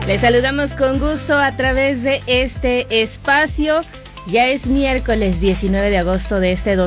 Les saludamos con gusto a través de este espacio. Ya es miércoles 19 de agosto de este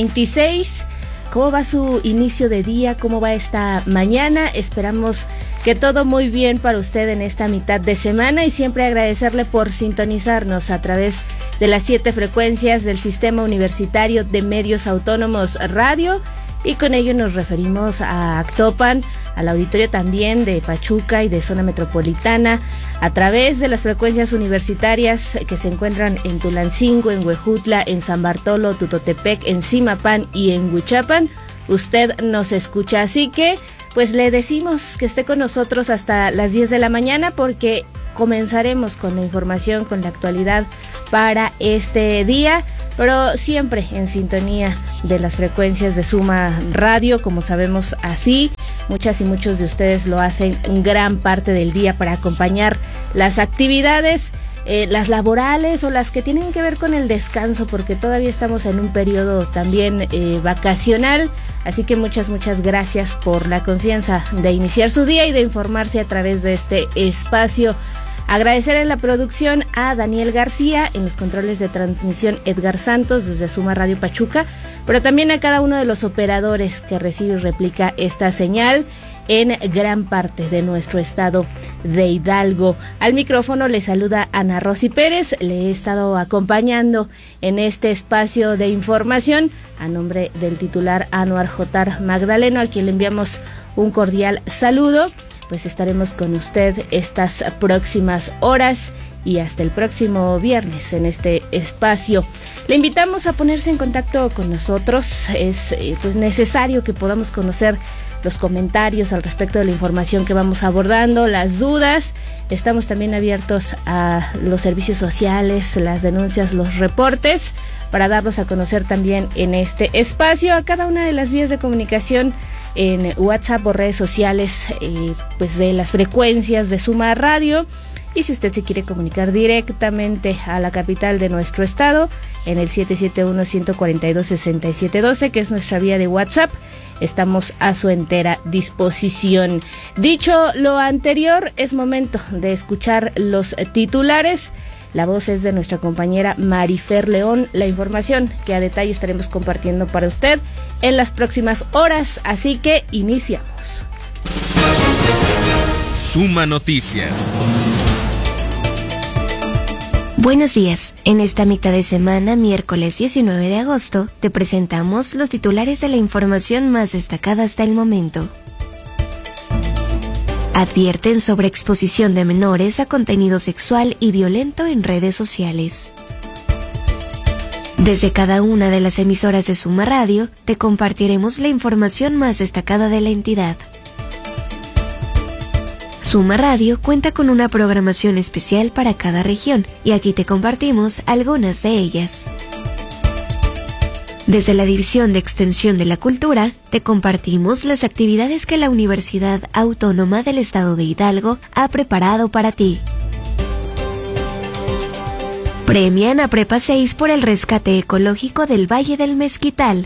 2026. ¿Cómo va su inicio de día? ¿Cómo va esta mañana? Esperamos que todo muy bien para usted en esta mitad de semana y siempre agradecerle por sintonizarnos a través de las 7 frecuencias del Sistema Universitario de Medios Autónomos Radio. Y con ello nos referimos a Actopan, al auditorio también de Pachuca y de zona metropolitana, a través de las frecuencias universitarias que se encuentran en Tulancingo, en Huejutla, en San Bartolo, Tutotepec, en Zimapán y en Huichapan. Usted nos escucha, así que pues le decimos que esté con nosotros hasta las 10 de la mañana porque comenzaremos con la información, con la actualidad para este día, pero siempre en sintonía de las frecuencias de Suma Radio, como sabemos así. Muchas y muchos de ustedes lo hacen gran parte del día para acompañar las actividades, las laborales o las que tienen que ver con el descanso, porque todavía estamos en un periodo también vacacional. Así que muchas gracias por la confianza de iniciar su día y de informarse a través de este espacio. Agradecer en la producción a Daniel García, en los controles de transmisión Edgar Santos desde Suma Radio Pachuca, pero también a cada uno de los operadores que recibe y replica esta señal en gran parte de nuestro estado de Hidalgo. Al micrófono le saluda Ana Rosy Pérez, le he estado acompañando en este espacio de información a nombre del titular Anuar Jotar Magdaleno, a quien le enviamos un cordial saludo. Pues estaremos con usted estas próximas horas y hasta el próximo viernes en este espacio. Le invitamos a ponerse en contacto con nosotros. Es pues necesario que podamos conocer los comentarios al respecto de la información que vamos abordando, las dudas. Estamos también abiertos a los servicios sociales, las denuncias, los reportes, para darlos a conocer también en este espacio a cada una de las vías de comunicación en WhatsApp o redes sociales pues de las frecuencias de Suma Radio. Y si usted se quiere comunicar directamente a la capital de nuestro estado, en el 771-142-6712, que es nuestra vía de WhatsApp, estamos a su entera disposición. Dicho lo anterior, es momento de escuchar los titulares. La voz es de nuestra compañera Marifer León, la información que a detalle estaremos compartiendo para usted en las próximas horas, así que iniciamos. Suma Noticias. Buenos días. En esta mitad de semana, miércoles 19 de agosto, te presentamos los titulares de la información más destacada hasta el momento. Advierten sobre exposición de menores a contenido sexual y violento en redes sociales. Desde cada una de las emisoras de Suma Radio, te compartiremos la información más destacada de la entidad. Suma Radio cuenta con una programación especial para cada región y aquí te compartimos algunas de ellas. Desde la División de Extensión de la Cultura, te compartimos las actividades que la Universidad Autónoma del Estado de Hidalgo ha preparado para ti. Premian a Prepa 6 por el rescate ecológico del Valle del Mezquital.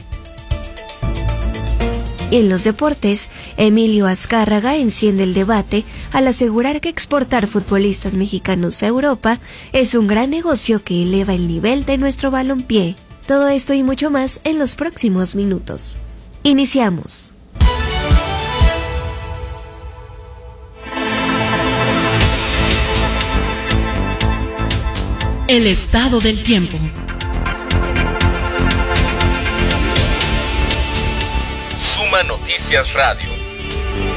En los deportes, Emilio Azcárraga enciende el debate al asegurar que exportar futbolistas mexicanos a Europa es un gran negocio que eleva el nivel de nuestro balompié. Todo esto y mucho más en los próximos minutos. Iniciamos. El estado del tiempo. Suma Noticias Radio.